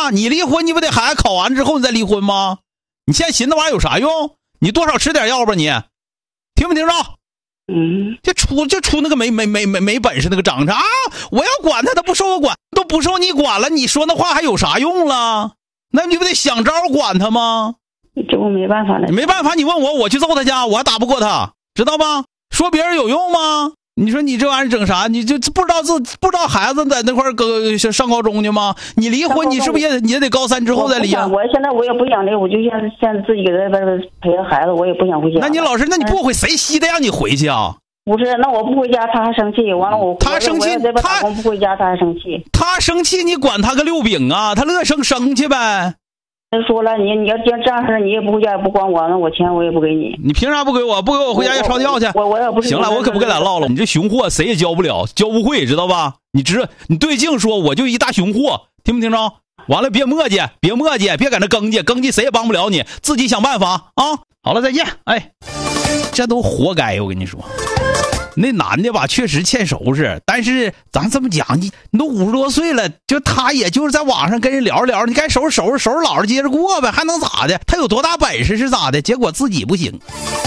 啊？你离婚你不得孩子考完之后你再离婚吗？你现在寻那玩意儿有啥用？你多少吃点药吧你，听没听着？就出那个没本事那个张啊！我要管他不受我管，都不受你管了，你说那话还有啥用了？那你不得想招管他吗？ 这我没办法了。 没办法，你问我去揍他去，我还打不过他，知道吧？说别人有用吗？你说你这玩意儿整啥？你就不知道孩子在那块儿上高中去吗？你离婚你是不是也得高3之后再离啊？ 我现在我也不想离，我就现在自己给他陪着孩子，我也不想回家。 那你老师，那你不回谁稀的让你回去啊？ 不是，那我不回家他还生气，完了他生气， 这边打工不回家他还生气。 他生气你管他个六饼啊？他乐生去呗。 他说了，你要这样式，你也不回家也不管我，那我钱我也不给你。 你凭啥不给我？不给我回家要抄掉去。 我也不是。 行了，我可不跟俩唠了。你这熊货谁也教不了，教不会，知道吧？你对镜说，我就一大熊货，听没听着？完了，别磨叽，别搁那更叽，谁也帮不了你，自己想办法啊！好了，再见。哎，这都活该，我跟你说。那男的吧，确实欠收拾，但是咱这么讲，你都50多岁了，就他也就是在网上跟人聊聊，你该收拾老实接着过呗，还能咋的？他有多大本事是咋的？结果自己不行。